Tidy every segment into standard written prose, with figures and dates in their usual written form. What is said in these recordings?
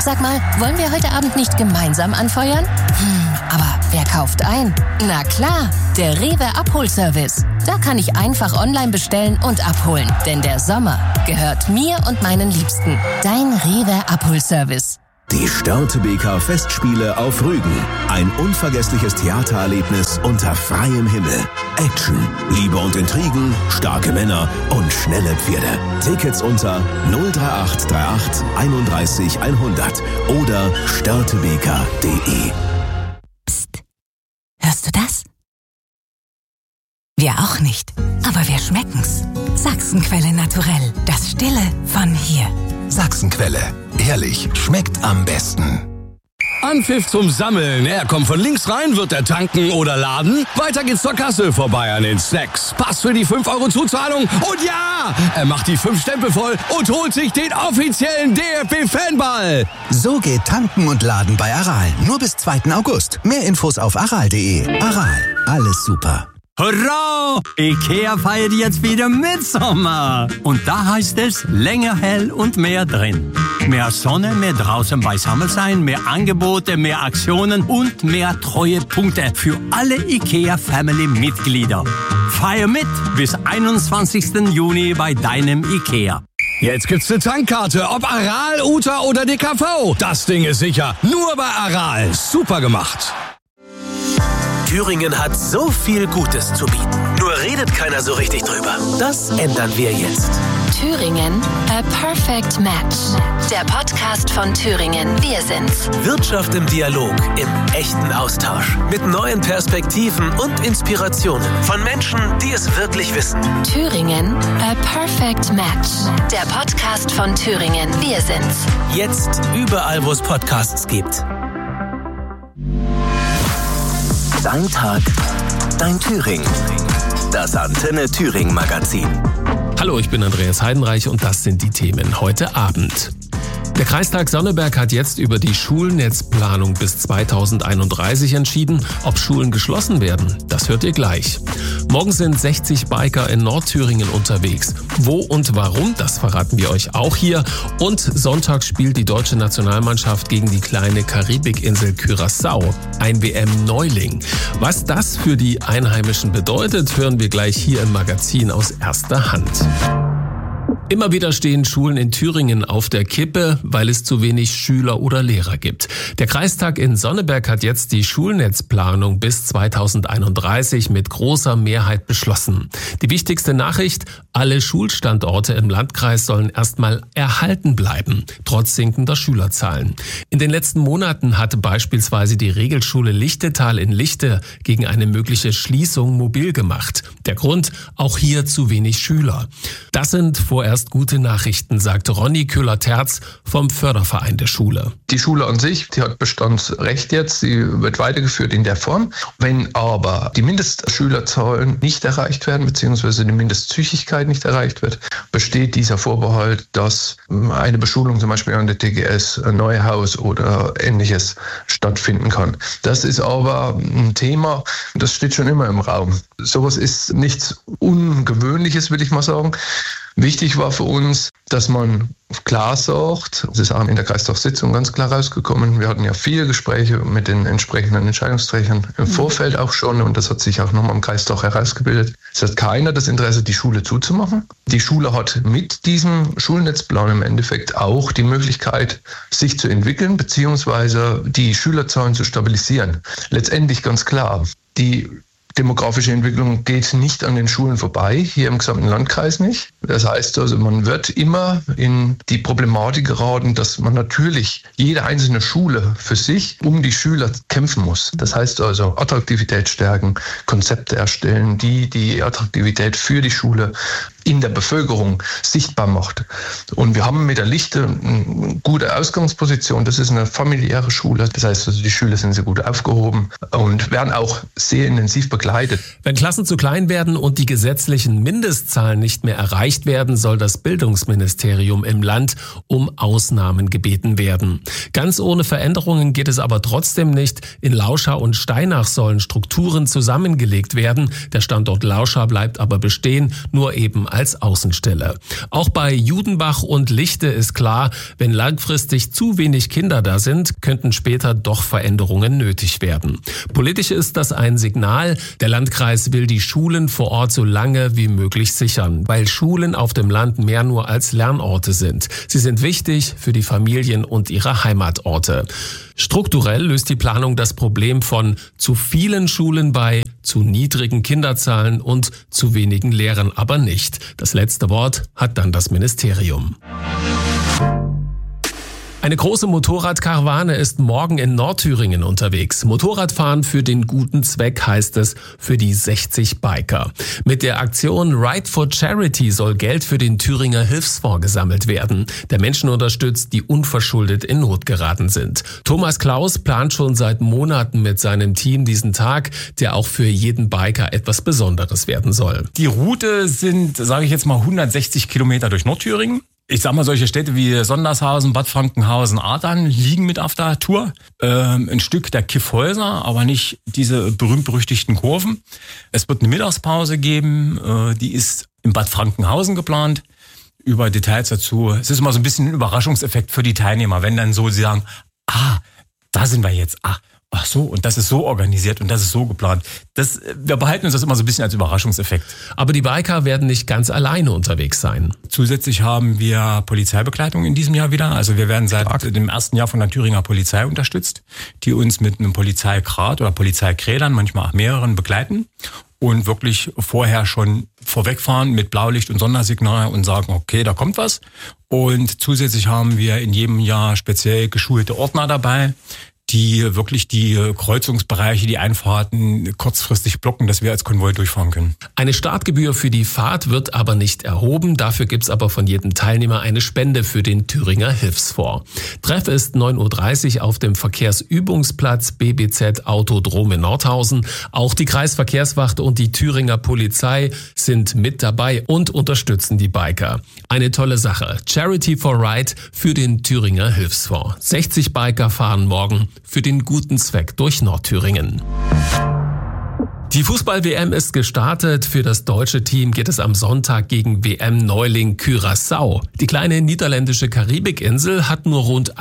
Sag mal, wollen wir heute Abend nicht gemeinsam anfeuern? Aber wer kauft ein? Na klar, der Rewe Abholservice. Da kann ich einfach online bestellen und abholen. Denn der Sommer gehört mir und meinen Liebsten. Dein Rewe Abholservice. Die Störtebeker Festspiele auf Rügen. Ein unvergessliches Theatererlebnis unter freiem Himmel. Action, Liebe und Intrigen, starke Männer und schnelle Pferde. Tickets unter 03838 31 100 oder störtebeker.de. Psst. Hörst du das? Wir auch nicht. Aber wir schmecken's. Sachsenquelle Naturell. Das Stille von hier. Sachsenquelle. Ehrlich, schmeckt am besten. Anpfiff zum Sammeln. Er kommt von links rein, wird er tanken oder laden. Weiter geht's zur Kasse, vorbei an den Snacks. Pass für die 5 € Zuzahlung. Und ja, er macht die 5 Stempel voll und holt sich den offiziellen DFB-Fanball. So geht tanken und laden bei Aral. Nur bis 2. August. Mehr Infos auf aral.de. Aral. Alles super. Hurra! IKEA feiert jetzt wieder Mitsommer. Und da heißt es länger hell und mehr drin. Mehr Sonne, mehr draußen beisammen sein, mehr Angebote, mehr Aktionen und mehr Treuepunkte für alle IKEA-Family-Mitglieder. Feier mit bis 21. Juni bei deinem IKEA. Jetzt gibt's eine Tankkarte, ob Aral, Uta oder DKV. Das Ding ist sicher. Nur bei Aral. Super gemacht. Thüringen hat so viel Gutes zu bieten. Nur redet keiner so richtig drüber. Das ändern wir jetzt. Thüringen, a perfect match. Der Podcast von Thüringen. Wir sind's. Wirtschaft im Dialog, im echten Austausch. Mit neuen Perspektiven und Inspirationen von Menschen, die es wirklich wissen. Thüringen, a perfect match. Der Podcast von Thüringen. Wir sind's. Jetzt überall, wo es Podcasts gibt. Dein Tag, dein Thüringen. Das Antenne Thüringen Magazin. Hallo, ich bin Andreas Heidenreich und das sind die Themen heute Abend. Der Kreistag Sonneberg hat jetzt über die Schulnetzplanung bis 2031 entschieden, ob Schulen geschlossen werden. Das hört ihr gleich. Morgen sind 60 Biker in Nordthüringen unterwegs. Wo und warum, das verraten wir euch auch hier. Und Sonntag spielt die deutsche Nationalmannschaft gegen die kleine Karibikinsel Curaçao, ein WM-Neuling. Was das für die Einheimischen bedeutet, hören wir gleich hier im Magazin aus erster Hand. Immer wieder stehen Schulen in Thüringen auf der Kippe, weil es zu wenig Schüler oder Lehrer gibt. Der Kreistag in Sonneberg hat jetzt die Schulnetzplanung bis 2031 mit großer Mehrheit beschlossen. Die wichtigste Nachricht: alle Schulstandorte im Landkreis sollen erstmal erhalten bleiben, trotz sinkender Schülerzahlen. In den letzten Monaten hatte beispielsweise die Regelschule Lichtetal in Lichte gegen eine mögliche Schließung mobil gemacht. Der Grund: auch hier zu wenig Schüler. Das sind vorerst gute Nachrichten, sagte Ronny Köhler-Terz vom Förderverein der Schule. Die Schule an sich, die hat Bestandsrecht jetzt, sie wird weitergeführt in der Form. Wenn aber die Mindestschülerzahlen nicht erreicht werden, beziehungsweise die Mindestzüchigkeit nicht erreicht wird, besteht dieser Vorbehalt, dass eine Beschulung zum Beispiel an der TGS, Neuhaus oder Ähnliches stattfinden kann. Das ist aber ein Thema, das steht schon immer im Raum. Sowas ist nichts Ungewöhnliches, würde ich mal sagen. Wichtig war für uns, dass man klar sagt, das ist auch in der Kreistagssitzung ganz klar rausgekommen, wir hatten ja viele Gespräche mit den entsprechenden Entscheidungsträgern im Vorfeld auch schon und das hat sich auch nochmal im Kreistag herausgebildet. Es hat keiner das Interesse, die Schule zuzumachen. Die Schule hat mit diesem Schulnetzplan im Endeffekt auch die Möglichkeit, sich zu entwickeln beziehungsweise die Schülerzahlen zu stabilisieren. Letztendlich ganz klar, die demografische Entwicklung geht nicht an den Schulen vorbei, hier im gesamten Landkreis nicht. Das heißt also, man wird immer in die Problematik geraten, dass man natürlich jede einzelne Schule für sich um die Schüler kämpfen muss. Das heißt also, Attraktivität stärken, Konzepte erstellen, die Attraktivität für die Schule in der Bevölkerung sichtbar macht. Und wir haben mit der Lichte eine gute Ausgangsposition. Das ist eine familiäre Schule. Das heißt also, die Schüler sind sehr gut aufgehoben und werden auch sehr intensiv begleitet begleitet. Wenn Klassen zu klein werden und die gesetzlichen Mindestzahlen nicht mehr erreicht werden, soll das Bildungsministerium im Land um Ausnahmen gebeten werden. Ganz ohne Veränderungen geht es aber trotzdem nicht. In Lauschau und Steinach sollen Strukturen zusammengelegt werden. Der Standort Lauschau bleibt aber bestehen, nur eben als Außenstelle. Auch bei Judenbach und Lichte ist klar, wenn langfristig zu wenig Kinder da sind, könnten später doch Veränderungen nötig werden. Politisch ist das ein Signal. Der Landkreis will die Schulen vor Ort so lange wie möglich sichern, weil Schulen auf dem Land mehr nur als Lernorte sind. Sie sind wichtig für die Familien und ihre Heimatorte. Strukturell löst die Planung das Problem von zu vielen Schulen bei zu niedrigen Kinderzahlen und zu wenigen Lehrern aber nicht. Das letzte Wort hat dann das Ministerium. Eine große Motorradkarawane ist morgen in Nordthüringen unterwegs. Motorradfahren für den guten Zweck heißt es für die 60 Biker. Mit der Aktion Ride for Charity soll Geld für den Thüringer Hilfsfonds gesammelt werden, der Menschen unterstützt, die unverschuldet in Not geraten sind. Thomas Klaus plant schon seit Monaten mit seinem Team diesen Tag, der auch für jeden Biker etwas Besonderes werden soll. Die Route sind, sage ich jetzt mal, 160 Kilometer durch Nordthüringen. Ich sag mal, solche Städte wie Sondershausen, Bad Frankenhausen, Adern liegen mit auf der Tour. Ein Stück der Kiffhäuser, aber nicht diese berühmt-berüchtigten Kurven. Es wird eine Mittagspause geben, die ist in Bad Frankenhausen geplant. Über Details dazu. Es ist immer so ein bisschen ein Überraschungseffekt für die Teilnehmer, wenn dann so sie sagen, da sind wir jetzt, ach so, und das ist so organisiert und das ist so geplant. Wir behalten uns das immer so ein bisschen als Überraschungseffekt. Aber die Biker werden nicht ganz alleine unterwegs sein. Zusätzlich haben wir Polizeibegleitung in diesem Jahr wieder. Also wir werden seit dem ersten Jahr von der Thüringer Polizei unterstützt, die uns mit einem Polizeikrat oder Polizeikrädern, manchmal auch mehreren, begleiten und wirklich vorher schon vorwegfahren mit Blaulicht und Sondersignal und sagen, okay, da kommt was. Und zusätzlich haben wir in jedem Jahr speziell geschulte Ordner dabei, die wirklich die Kreuzungsbereiche, die Einfahrten kurzfristig blocken, dass wir als Konvoi durchfahren können. Eine Startgebühr für die Fahrt wird aber nicht erhoben. Dafür gibt's aber von jedem Teilnehmer eine Spende für den Thüringer Hilfsfonds. Treff ist 9.30 Uhr auf dem Verkehrsübungsplatz BBZ Autodrom in Nordhausen. Auch die Kreisverkehrswacht und die Thüringer Polizei sind mit dabei und unterstützen die Biker. Eine tolle Sache. Charity for Ride für den Thüringer Hilfsfonds. 60 Biker fahren morgen für den guten Zweck durch Nordthüringen. Die Fußball-WM ist gestartet. Für das deutsche Team geht es am Sonntag gegen WM-Neuling Curaçao. Die kleine niederländische Karibikinsel hat nur rund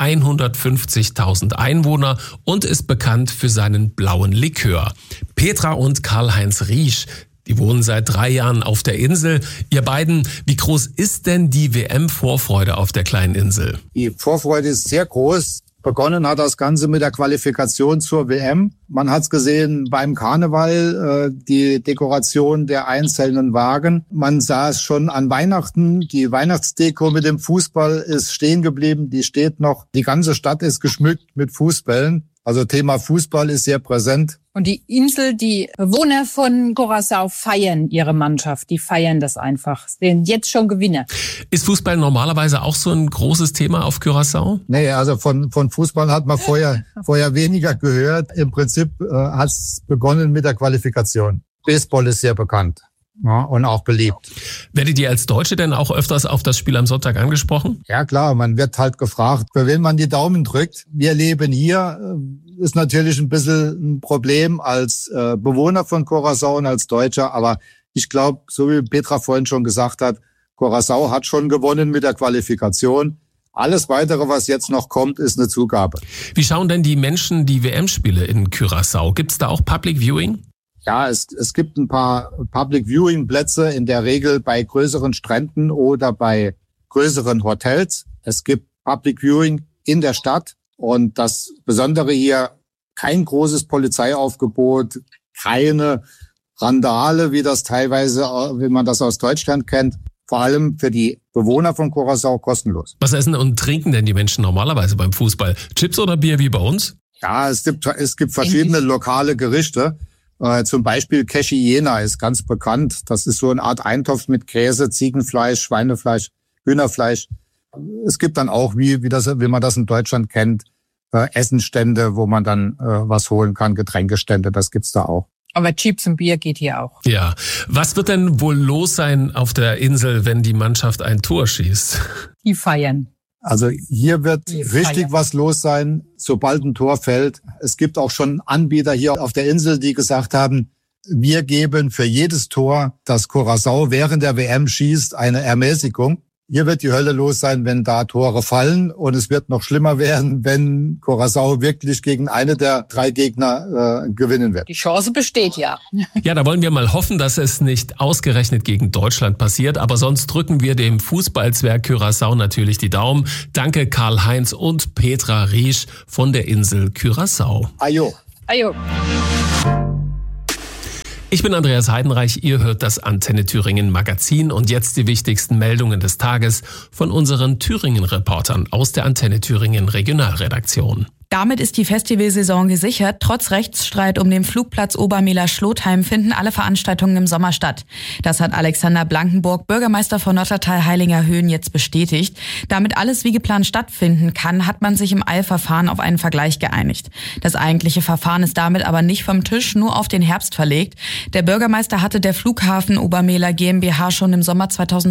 150.000 Einwohner und ist bekannt für seinen blauen Likör. Petra und Karl-Heinz Riesch, die wohnen seit 3 Jahren auf der Insel. Ihr beiden, wie groß ist denn die WM-Vorfreude auf der kleinen Insel? Die Vorfreude ist sehr groß. Begonnen hat das Ganze mit der Qualifikation zur WM. Man hat es gesehen beim Karneval, die Dekoration der einzelnen Wagen. Man sah es schon an Weihnachten. Die Weihnachtsdeko mit dem Fußball ist stehen geblieben. Die steht noch. Die ganze Stadt ist geschmückt mit Fußbällen. Also Thema Fußball ist sehr präsent. Und die Insel, die Bewohner von Curaçao feiern ihre Mannschaft. Die feiern das einfach. Sind jetzt schon Gewinner. Ist Fußball normalerweise auch so ein großes Thema auf Curaçao? Nee, also von Fußball hat man vorher weniger gehört. Im Prinzip hat es begonnen mit der Qualifikation. Baseball ist sehr bekannt. Ja, und auch beliebt. Werdet ihr als Deutsche denn auch öfters auf das Spiel am Sonntag angesprochen? Ja klar, man wird halt gefragt, für wen man die Daumen drückt. Wir leben hier, ist natürlich ein bisschen ein Problem als Bewohner von Curaçao und als Deutscher, aber ich glaube, so wie Petra vorhin schon gesagt hat, Curaçao hat schon gewonnen mit der Qualifikation. Alles Weitere, was jetzt noch kommt, ist eine Zugabe. Wie schauen denn die Menschen die WM-Spiele in Curaçao? Gibt's da auch Public Viewing? Ja, es gibt ein paar Public Viewing Plätze, in der Regel bei größeren Stränden oder bei größeren Hotels. Es gibt Public Viewing in der Stadt und das Besondere hier, kein großes Polizeiaufgebot, keine Randale, wie das teilweise, wie man das aus Deutschland kennt. Vor allem für die Bewohner von Curaçao kostenlos. Was essen und trinken denn die Menschen normalerweise beim Fußball? Chips oder Bier wie bei uns? Ja, es gibt verschiedene lokale Gerichte. Zum Beispiel Keschiena ist ganz bekannt. Das ist so eine Art Eintopf mit Käse, Ziegenfleisch, Schweinefleisch, Hühnerfleisch. Es gibt dann auch, wie man das in Deutschland kennt, Essenstände, wo man dann was holen kann, Getränkestände, das gibt's da auch. Aber Chips und Bier geht hier auch. Ja. Was wird denn wohl los sein auf der Insel, wenn die Mannschaft ein Tor schießt? Die feiern. Also hier wird richtig was los sein, sobald ein Tor fällt. Es gibt auch schon Anbieter hier auf der Insel, die gesagt haben, wir geben für jedes Tor, das Curaçao während der WM schießt, eine Ermäßigung. Hier wird die Hölle los sein, wenn da Tore fallen. Und es wird noch schlimmer werden, wenn Curaçao wirklich gegen eine der 3 Gegner gewinnen wird. Die Chance besteht ja. Ja, da wollen wir mal hoffen, dass es nicht ausgerechnet gegen Deutschland passiert. Aber sonst drücken wir dem Fußballzwerg Curaçao natürlich die Daumen. Danke Karl-Heinz und Petra Riesch von der Insel Curaçao. Ajo. Ajo. Ich bin Andreas Heidenreich, ihr hört das Antenne Thüringen Magazin und jetzt die wichtigsten Meldungen des Tages von unseren Thüringen-Reportern aus der Antenne Thüringen Regionalredaktion. Damit ist die Festivalsaison gesichert. Trotz Rechtsstreit um den Flugplatz Obermehler-Schlotheim finden alle Veranstaltungen im Sommer statt. Das hat Alexander Blankenburg, Bürgermeister von Nottertal-Heilinger-Höhen, jetzt bestätigt. Damit alles wie geplant stattfinden kann, hat man sich im Eilverfahren auf einen Vergleich geeinigt. Das eigentliche Verfahren ist damit aber nicht vom Tisch, nur auf den Herbst verlegt. Der Bürgermeister hatte der Flughafen Obermehler GmbH schon im Sommer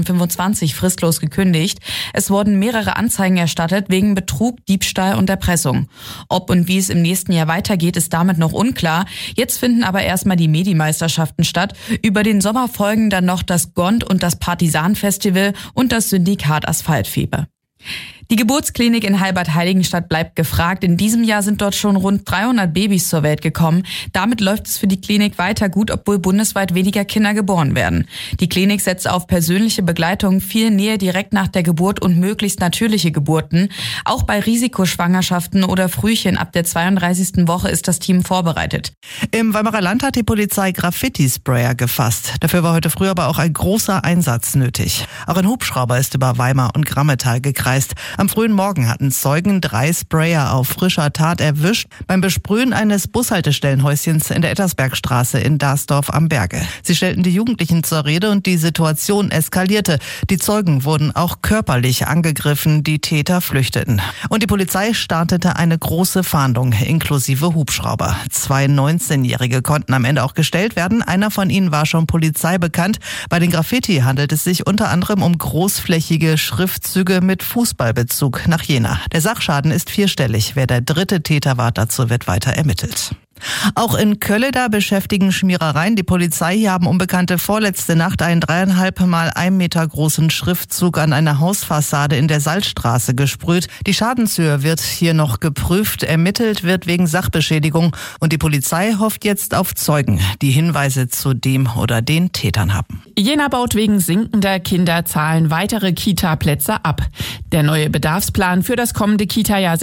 2025 fristlos gekündigt. Es wurden mehrere Anzeigen erstattet wegen Betrug, Diebstahl und Erpressung. Ob und wie es im nächsten Jahr weitergeht, ist damit noch unklar. Jetzt finden aber erstmal die Medi-Meisterschaften statt. Über den Sommer folgen dann noch das Gond und das Partisan-Festival und das Syndikat Asphaltfieber. Die Geburtsklinik in Halbert-Heiligenstadt bleibt gefragt. In diesem Jahr sind dort schon rund 300 Babys zur Welt gekommen. Damit läuft es für die Klinik weiter gut, obwohl bundesweit weniger Kinder geboren werden. Die Klinik setzt auf persönliche Begleitung, viel Nähe direkt nach der Geburt und möglichst natürliche Geburten. Auch bei Risikoschwangerschaften oder Frühchen ab der 32. Woche ist das Team vorbereitet. Im Weimarer Land hat die Polizei Graffiti-Sprayer gefasst. Dafür war heute früh aber auch ein großer Einsatz nötig. Auch ein Hubschrauber ist über Weimar und Grammetal gekreist. Am frühen Morgen hatten Zeugen 3 Sprayer auf frischer Tat erwischt beim Besprühen eines Bushaltestellenhäuschens in der Ettersbergstraße in Darsdorf am Berge. Sie stellten die Jugendlichen zur Rede und die Situation eskalierte. Die Zeugen wurden auch körperlich angegriffen, die Täter flüchteten. Und die Polizei startete eine große Fahndung inklusive Hubschrauber. 2 19-Jährige konnten am Ende auch gestellt werden. Einer von ihnen war schon Polizei bekannt. Bei den Graffiti handelt es sich unter anderem um großflächige Schriftzüge mit Fußballbezug nach Jena. Der Sachschaden ist 4-stellig. Wer der 3. Täter war, dazu wird weiter ermittelt. Auch in Kölleda beschäftigen Schmierereien die Polizei. Hier haben Unbekannte vorletzte Nacht einen 3,5 mal 1 Meter großen Schriftzug an einer Hausfassade in der Salzstraße gesprüht. Die Schadenshöhe wird hier noch geprüft. Ermittelt wird wegen Sachbeschädigung. Und die Polizei hofft jetzt auf Zeugen, die Hinweise zu dem oder den Tätern haben. Jena baut wegen sinkender Kinderzahlen weitere Kita-Plätze ab. Der neue Bedarfsplan für das kommende Kita-Jahr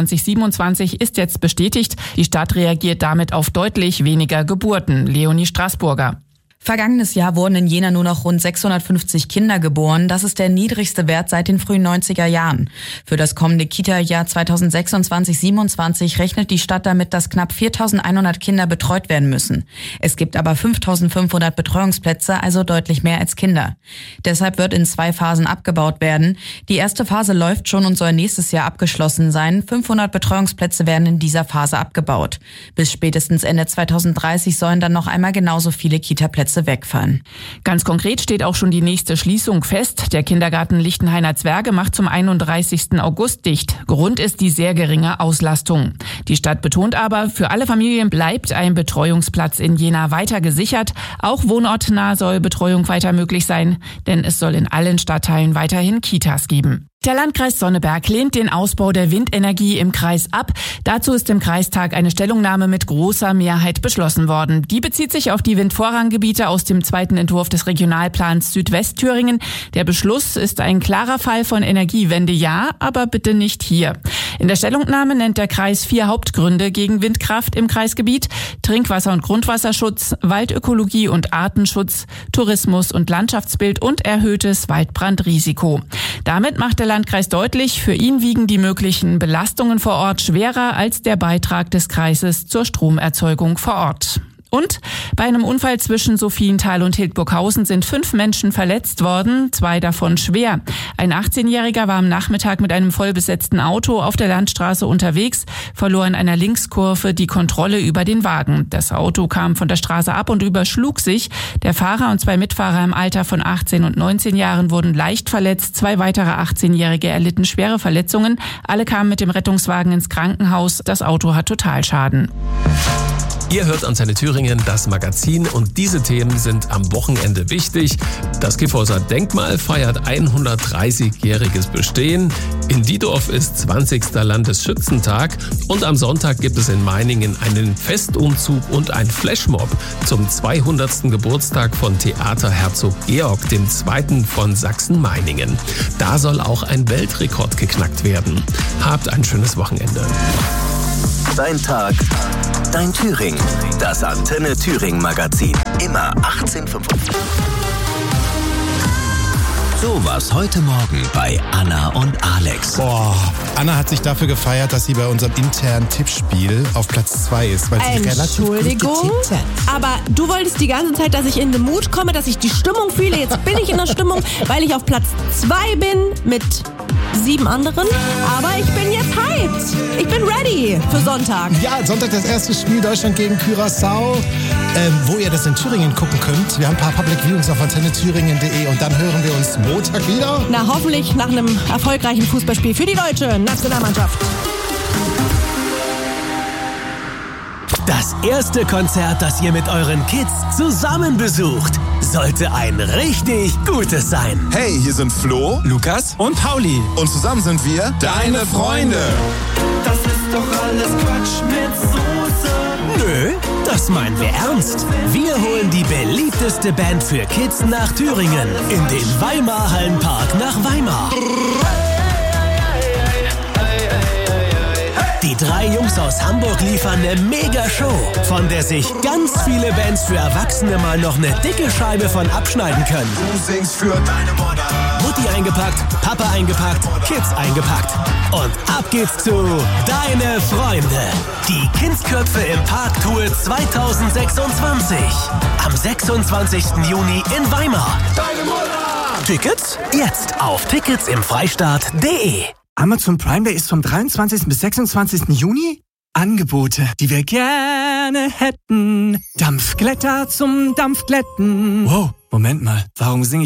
26/27 ist jetzt bestätigt. Die Stadt reagiert damit auf deutlich weniger Geburten. Leonie Straßburger. Vergangenes Jahr wurden in Jena nur noch rund 650 Kinder geboren. Das ist der niedrigste Wert seit den frühen 90er Jahren. Für das kommende Kita-Jahr 2026/27 rechnet die Stadt damit, dass knapp 4.100 Kinder betreut werden müssen. Es gibt aber 5.500 Betreuungsplätze, also deutlich mehr als Kinder. Deshalb wird in 2 Phasen abgebaut werden. Die erste Phase läuft schon und soll nächstes Jahr abgeschlossen sein. 500 Betreuungsplätze werden in dieser Phase abgebaut. Bis spätestens Ende 2030 sollen dann noch einmal genauso viele Kita-Plätze wegfallen. Ganz konkret steht auch schon die nächste Schließung fest. Der Kindergarten Lichtenhainer Zwerge macht zum 31. August dicht. Grund ist die sehr geringe Auslastung. Die Stadt betont aber, für alle Familien bleibt ein Betreuungsplatz in Jena weiter gesichert. Auch wohnortnah soll Betreuung weiter möglich sein, denn es soll in allen Stadtteilen weiterhin Kitas geben. Der Landkreis Sonneberg lehnt den Ausbau der Windenergie im Kreis ab. Dazu ist im Kreistag eine Stellungnahme mit großer Mehrheit beschlossen worden. Die bezieht sich auf die Windvorranggebiete aus dem 2. Entwurf des Regionalplans Südwestthüringen. Der Beschluss ist ein klarer Fall von Energiewende, ja, aber bitte nicht hier. In der Stellungnahme nennt der Kreis 4 Hauptgründe gegen Windkraft im Kreisgebiet: Trinkwasser- und Grundwasserschutz, Waldökologie und Artenschutz, Tourismus und Landschaftsbild und erhöhtes Waldbrandrisiko. Damit macht der Landkreis deutlich, für ihn wiegen die möglichen Belastungen vor Ort schwerer als der Beitrag des Kreises zur Stromerzeugung vor Ort. Und bei einem Unfall zwischen Sophienthal und Hildburghausen sind 5 Menschen verletzt worden, 2 davon schwer. Ein 18-Jähriger war am Nachmittag mit einem vollbesetzten Auto auf der Landstraße unterwegs, verlor in einer Linkskurve die Kontrolle über den Wagen. Das Auto kam von der Straße ab und überschlug sich. Der Fahrer und 2 Mitfahrer im Alter von 18 und 19 Jahren wurden leicht verletzt. 2 weitere 18-Jährige erlitten schwere Verletzungen. Alle kamen mit dem Rettungswagen ins Krankenhaus. Das Auto hat Totalschaden. Ihr hört Antenne Thüringen, das Magazin, und diese Themen sind am Wochenende wichtig. Das Kyffhäuser Denkmal feiert 130-jähriges Bestehen. In Diedorf ist 20. Landesschützentag und am Sonntag gibt es in Meiningen einen Festumzug und ein Flashmob zum 200. Geburtstag von Theater Herzog Georg II. Von Sachsen-Meiningen. Da soll auch ein Weltrekord geknackt werden. Habt ein schönes Wochenende. Dein Tag, dein Thüringen. Das Antenne Thüringen Magazin. Immer 18:55. So was heute Morgen bei Anna und Alex. Boah, Anna hat sich dafür gefeiert, dass sie bei unserem internen Tippspiel auf Platz 2 ist, weil sie relativ gut Entschuldigung, getippt hat. aber du wolltest die ganze Zeit, dass ich in den Mood komme, dass ich die Stimmung fühle. Jetzt bin ich in der Stimmung, weil ich auf Platz 2 bin mit 7 anderen. Aber ich bin jetzt hyped. Ich bin ready für Sonntag. Ja, Sonntag das erste Spiel Deutschland gegen Curaçao, wo ihr das in Thüringen gucken könnt. Wir haben ein paar Public Viewings auf antennethüringen.de und dann hören wir uns Montag wieder. Na, hoffentlich nach einem erfolgreichen Fußballspiel für die deutsche Nationalmannschaft. Das erste Konzert, das ihr mit euren Kids zusammen besucht, sollte ein richtig gutes sein. Hey, hier sind Flo, Lukas und Pauli. Und zusammen sind wir deine Freunde. Das ist doch alles Quatsch mit Soße. Nö, das meinen wir ernst. Wir holen die beliebteste Band für Kids nach Thüringen in den Weimar Hallenpark nach Weimar. Die 3 Jungs aus Hamburg liefern eine Mega-Show, von der sich ganz viele Bands für Erwachsene mal noch eine dicke Scheibe von abschneiden können. Du singst für deine Mutter. Mutti eingepackt, Papa eingepackt, Kids eingepackt. Und ab geht's zu Deine Freunde. Die Kindsköpfe im Park Tour 2026. Am 26. Juni in Weimar. Deine Mutter! Tickets jetzt auf ticketsimfreistaat.de. Amazon Prime Day ist vom 23. bis 26. Juni. Angebote, die wir gerne hätten. Dampfglätter zum Dampfglätten. Wow, Moment mal, warum singe ich